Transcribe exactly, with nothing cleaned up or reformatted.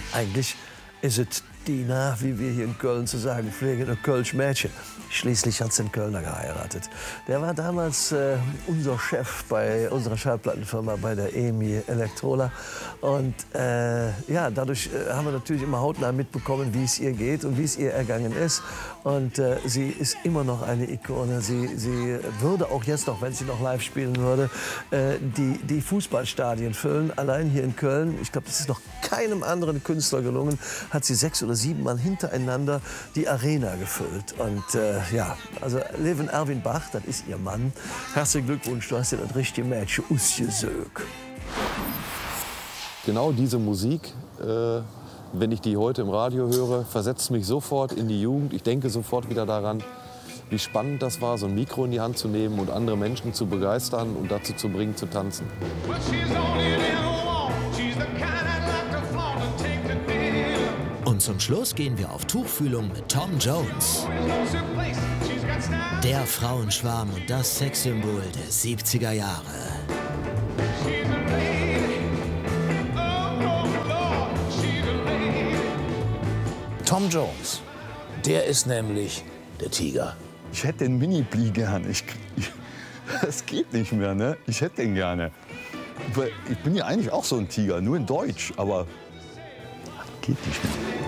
Eigentlich ist es Dina, wie wir hier in Köln zu sagen pflegen, ein Kölsch Mädchen. Schließlich hat sie einen Kölner geheiratet. Der war damals äh, unser Chef bei unserer Schallplattenfirma, bei der E M I Elektrola. Und äh, ja, dadurch äh, haben wir natürlich immer hautnah mitbekommen, wie es ihr geht und wie es ihr ergangen ist. Und äh, sie ist immer noch eine Ikone. Sie, sie würde auch jetzt noch, wenn sie noch live spielen würde, äh, die, die Fußballstadien füllen. Allein hier in Köln, ich glaube, das ist noch keinem anderen Künstler gelungen, hat sie sechs oder sieben Mal hintereinander die Arena gefüllt. Und äh, ja, also Levin Erwin Bach, das ist ihr Mann. Herzlichen Glückwunsch, du hast dir das richtige Mädchen ausgesucht. Genau diese Musik, äh, wenn ich die heute im Radio höre, versetzt mich sofort in die Jugend. Ich denke sofort wieder daran, wie spannend das war, so ein Mikro in die Hand zu nehmen und andere Menschen zu begeistern und dazu zu bringen, zu tanzen. Und zum Schluss gehen wir auf Tuchfühlung mit Tom Jones. Der Frauenschwarm und das Sexsymbol der siebziger Jahre. Tom Jones, der ist nämlich der Tiger. Ich hätte den Mini-Pli gern. Ich, ich, das geht nicht mehr, ne? Ich hätte den gerne. Ich bin ja eigentlich auch so ein Tiger, nur in Deutsch, aber geht nicht mehr.